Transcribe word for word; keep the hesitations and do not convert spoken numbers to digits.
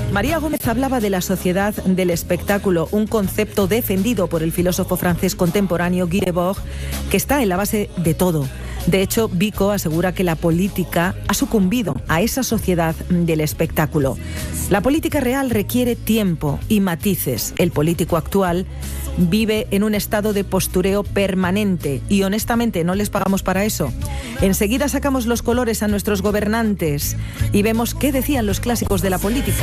María Gómez hablaba de la sociedad del espectáculo, un concepto defendido por el filósofo francés contemporáneo Guy Debord, que está en la base de todo. De hecho, Vico asegura que la política ha sucumbido a esa sociedad del espectáculo. La política real requiere tiempo y matices. El político actual vive en un estado de postureo permanente y honestamente no les pagamos para eso. Enseguida sacamos los colores a nuestros gobernantes y vemos qué decían los clásicos de la política.